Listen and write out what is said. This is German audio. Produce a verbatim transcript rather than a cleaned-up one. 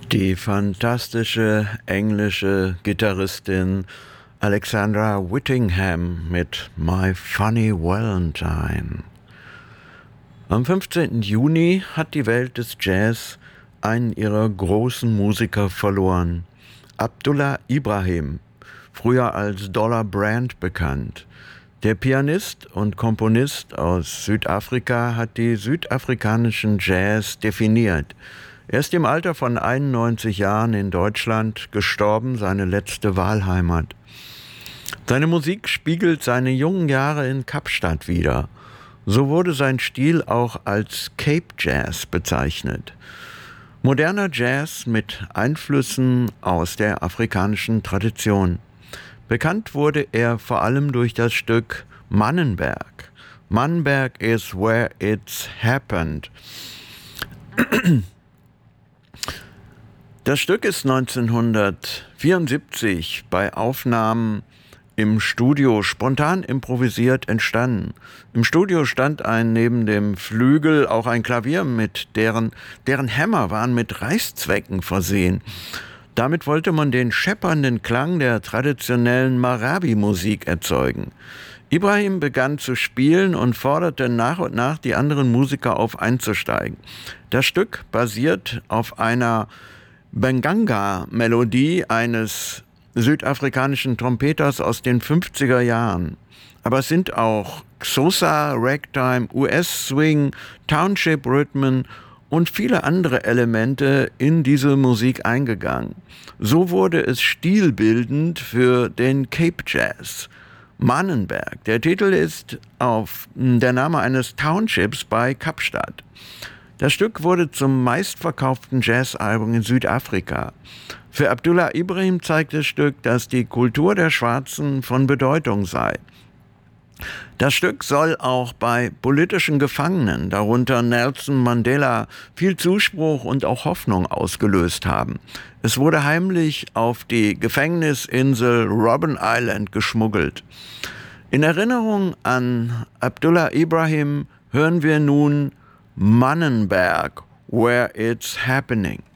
Die fantastische englische Gitarristin Alexandra Whittingham mit My Funny Valentine. Am fünfzehnten Juni hat die Welt des Jazz einen ihrer großen Musiker verloren. Abdullah Ibrahim, früher als Dollar Brand bekannt. Der Pianist und Komponist aus Südafrika hat die südafrikanischen Jazz definiert. Er ist im Alter von einundneunzig Jahren in Deutschland gestorben, seine letzte Wahlheimat. Seine Musik spiegelt seine jungen Jahre in Kapstadt wider. So wurde sein Stil auch als Cape Jazz bezeichnet. Moderner Jazz mit Einflüssen aus der afrikanischen Tradition. Bekannt wurde er vor allem durch das Stück Mannenberg. Mannenberg is where it's happened. Das Stück ist neunzehnhundertvierundsiebzig bei Aufnahmen im Studio spontan improvisiert entstanden. Im Studio stand ein neben dem Flügel auch ein Klavier, mit deren, deren Hämmer waren mit Reißzwecken versehen. Damit wollte man den scheppernden Klang der traditionellen Marabi-Musik erzeugen. Ibrahim begann zu spielen und forderte nach und nach die anderen Musiker auf, einzusteigen. Das Stück basiert auf einer Benganga-Melodie eines südafrikanischen Trompeters aus den fünfziger Jahren. Aber es sind auch Xhosa, Ragtime, U S-Swing, Township-Rhythmen und viele andere Elemente in diese Musik eingegangen. So wurde es stilbildend für den Cape Jazz. Mannenberg, der Titel ist auf der Name eines Townships bei Kapstadt. Das Stück wurde zum meistverkauften Jazzalbum in Südafrika. Für Abdullah Ibrahim zeigt das Stück, dass die Kultur der Schwarzen von Bedeutung sei. Das Stück soll auch bei politischen Gefangenen, darunter Nelson Mandela, viel Zuspruch und auch Hoffnung ausgelöst haben. Es wurde heimlich auf die Gefängnisinsel Robben Island geschmuggelt. In Erinnerung an Abdullah Ibrahim hören wir nun Mannenberg, Where It's Happening.